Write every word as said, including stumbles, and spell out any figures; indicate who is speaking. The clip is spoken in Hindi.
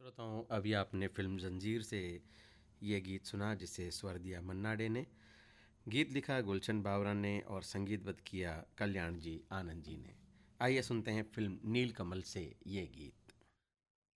Speaker 1: श्रोताओं, अभी आपने फिल्म जंजीर से ये गीत सुना जिसे स्वर दिया मन्ना डे ने। गीत लिखा गुलशन बावरा ने और संगीतबद्ध किया कल्याण जी आनंद जी ने। आइए सुनते हैं फिल्म नीलकमल से ये गीत।